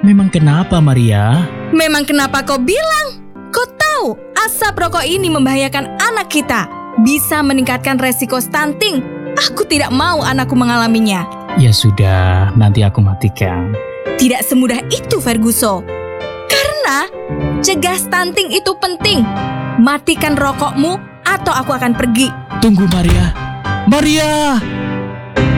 Memang kenapa, Maria? Memang kenapa kau bilang? Kau tahu asap rokok ini membahayakan anak kita. Bisa meningkatkan resiko stunting. Aku tidak mau anakku mengalaminya. Ya sudah, nanti aku matikan. Tidak semudah itu, Ferguson. Karena cegah stunting itu penting. Matikan rokokmu atau aku akan pergi. Tunggu, Maria. Maria!